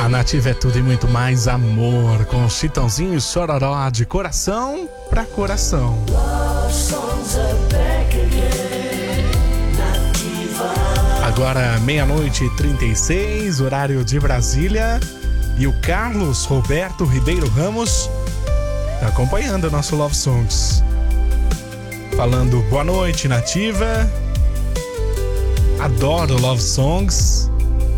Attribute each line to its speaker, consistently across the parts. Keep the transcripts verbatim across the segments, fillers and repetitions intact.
Speaker 1: A Nativa é tudo e muito mais amor, com Chitãozinho e Chororó, de coração pra coração. Agora meia-noite e trinta e seis, horário de Brasília, e o Carlos Roberto Ribeiro Ramos tá acompanhando o nosso Love Songs, falando boa noite, Nativa, adoro Love Songs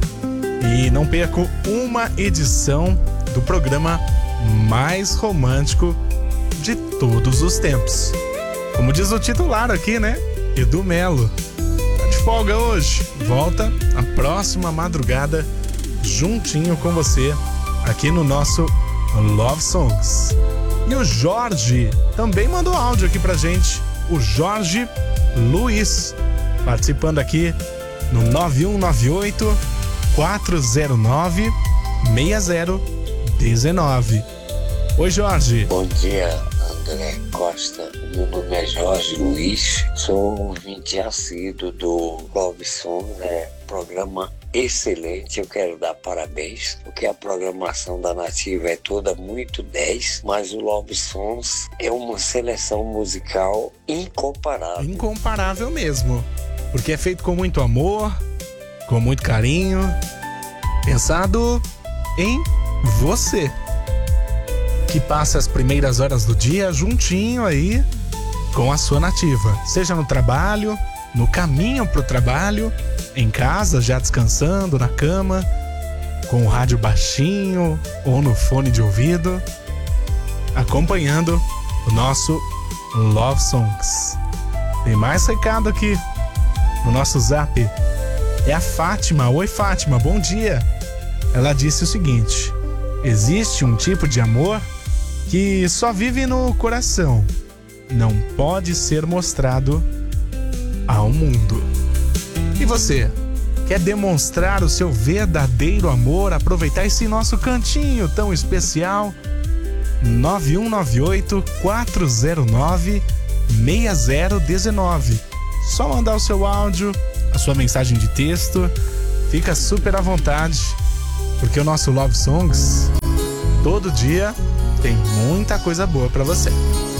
Speaker 1: e não perco uma edição do programa mais romântico de todos os tempos. Como diz o titular aqui, né? Edu Melo tá de folga hoje, volta a próxima madrugada juntinho com você aqui no nosso Love Songs. E o Jorge também mandou áudio aqui pra gente, o Jorge Luiz, participando aqui no nove um nove oito, quatro zero nove, seis zero um nove. Oi, Jorge.
Speaker 2: Bom dia, André Costa. Meu nome é Jorge Luiz, sou ouvinte assíduo do Love Songs, é programa excelente. Eu quero dar parabéns, porque a programação da Nativa é toda muito dez, mas o Love Songs é uma seleção musical incomparável.
Speaker 1: Incomparável mesmo, porque é feito com muito amor, com muito carinho, pensado em você, que passa as primeiras horas do dia juntinho aí com a sua Nativa, seja no trabalho, no caminho pro trabalho, em casa, já descansando na cama, com o rádio baixinho ou no fone de ouvido, acompanhando o nosso Love Songs. Tem mais recado aqui no nosso zap. É a Fátima. Oi, Fátima, bom dia. Ela disse o seguinte: existe um tipo de amor que só vive no coração, não pode ser mostrado ao mundo. E você, quer demonstrar o seu verdadeiro amor, aproveitar esse nosso cantinho tão especial? nove um nove oito, quatro zero nove, seis zero um nove. Só mandar o seu áudio, a sua mensagem de texto, fica super à vontade, porque o nosso Love Songs todo dia tem muita coisa boa pra você.